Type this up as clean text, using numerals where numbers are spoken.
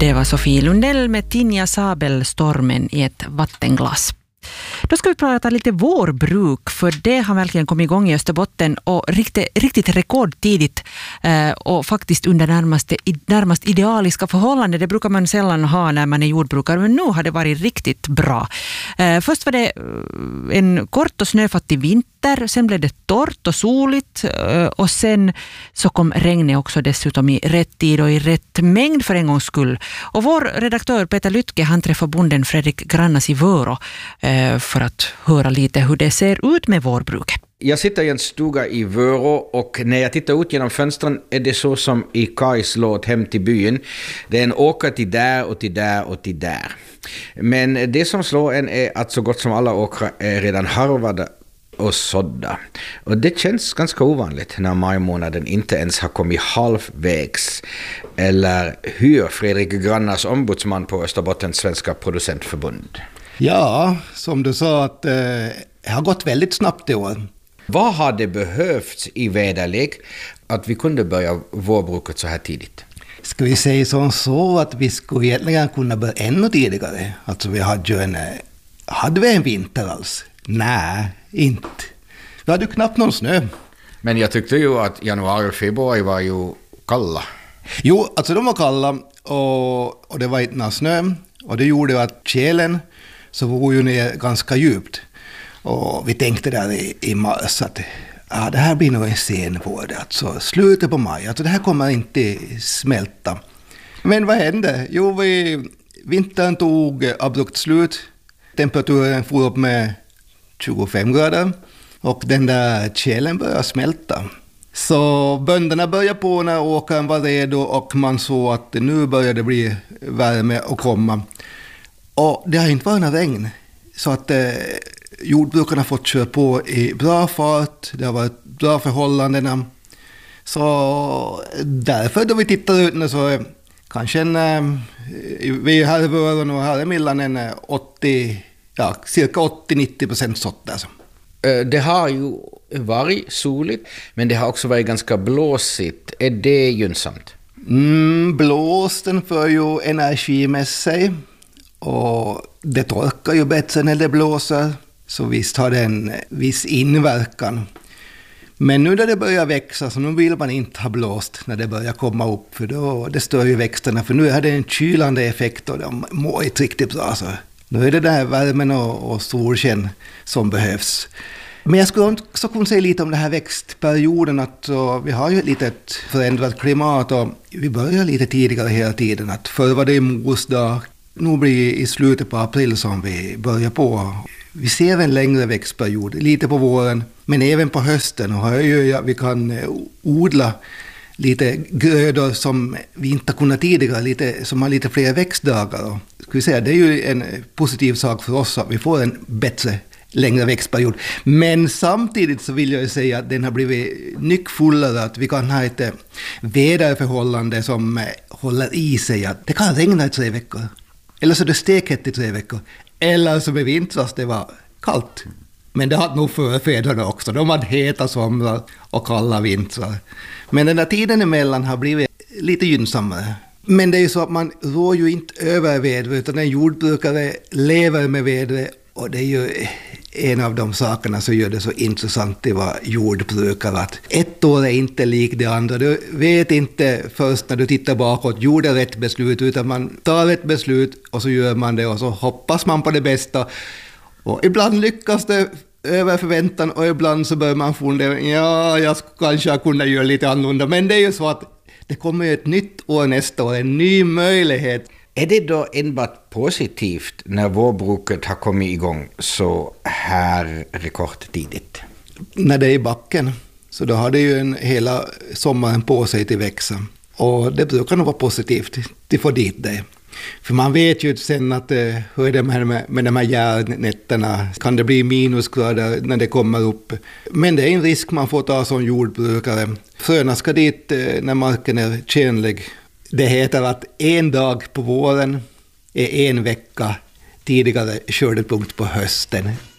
Det var Sofie Lundell med Tinja Sabel, stormen i ett vattenglass. Då ska vi prata lite vårbruk, för det har verkligen kommit igång i Österbotten och riktigt rekordtidigt och faktiskt under närmast idealiska förhållanden. Det brukar man sällan ha när man är jordbrukare, men nu har det varit riktigt bra. Först var det en kort och snöfattig vinter, sen blev det torrt och soligt och sen så kom regnet också dessutom i rätt tid och i rätt mängd för en gångs skull. Och vår redaktör Peter Lytke, han träffar bonden Fredrik Grannas i Vörå för att höra lite hur det ser ut med vårbruket. Jag sitter i en stuga i Vörå och när jag tittar ut genom fönstren är det så som i Kais låt Hem till byn. Det är en åker till där och till där och till där. Men det som slår en är att så gott som alla åkrar är redan harvade och sådda. Och det känns ganska ovanligt när majmånaden inte ens har kommit halvvägs. Eller hur, Fredrik Grannas, ombudsman på Österbottens svenska producentförbund? Ja, som du sa, att det har gått väldigt snabbt i år. Vad har det behövts i väderlek att vi kunde börja vårbruket så här tidigt? Ska vi säga som så att vi skulle egentligen kunna börja ännu tidigare? Alltså hade vi en vinter alls? Nej, inte. Vi hade ju knappt någon snö. Men jag tyckte ju att januari och februari var ju kalla. Jo, alltså de var kalla och det var inte någon snö. Och det gjorde att källen så var ju ner ganska djupt. Och vi tänkte där i mars att det här blir nog en sen vår. Alltså slutet på maj. Alltså det här kommer inte smälta. Men vad hände? Jo, vintern tog abrupt slut. Temperaturen for upp med 25 grader. Och den där källen började smälta. Så bönderna började på när åkern var redo och man såg att nu började det bli värme och komma. Och det har inte varit någon regn. Så att jordbrukarna har fått köra på i bra fart. Det har varit bra förhållandena. Så därför då vi tittar ut nu så kanske vi här i Vörå och här i Millan cirka 80-90% sått där. Det har ju varit soligt, men det har också varit ganska blåsigt. Är det gynnsamt? Blåsten för ju energi med sig. Och det torkar ju bättre när det blåser. Så visst har det en viss inverkan. Men nu när det börjar växa så nu vill man inte ha blåst när det börjar komma upp. För då det stör ju växterna. För nu är det en kylande effekt och de mår inte riktigt bra. Så nu är det där värmen och solsken som behövs. Men jag skulle också kunna säga lite om den här växtperioden. Att vi har ju ett litet förändrat klimat och vi börjar lite tidigare hela tiden. Att förr var det mors dag. Nu blir i slutet på april som vi börjar på. Vi ser en längre växtperiod, lite på våren, men även på hösten. Och vi kan odla lite grödor som vi inte har kunnat tidigare, som har lite fler växtdagar. Och, ska vi säga, det är ju en positiv sak för oss att vi får en bättre, längre växtperiod. Men samtidigt så vill jag säga att den har blivit nyckfullare, att vi kan ha ett väderförhållande som håller i sig. Att det kan regna i 3 veckor. Eller så är det stekhett i 3 veckor. Eller så med vintras det var kallt. Men det hade nog förfäderna också. De hade heta somrar och kalla vintrar. Men den där tiden emellan har blivit lite gynnsammare. Men det är ju så att man rår ju inte över vädret, utan en jordbrukare lever med vädret. Och det är ju en av de sakerna som gör det så intressant att vara jordbrukare. Att ett år är inte lik det andra. Du vet inte först när du tittar bakåt, gjorde rätt beslut, utan man tar ett beslut och så gör man det och så hoppas man på det bästa. Och ibland lyckas det över förväntan och ibland så börjar man fundera, jag kanske kunde göra lite annorlunda. Men det är ju så att det kommer ett nytt år nästa år, en ny möjlighet. Är det då enbart positivt när vårbruket har kommit igång så här rekordtidigt? När det är i backen så då har det ju hela sommaren på sig till växa. Och det brukar nog vara positivt att få dit det. För man vet ju sen att hur är det med de här järnnätterna, kan det bli minusgrader när det kommer upp. Men det är en risk man får ta som jordbrukare. Fröna ska dit när marken är tjänlig. Det heter att en dag på våren är en vecka tidigare skördepunkt på hösten.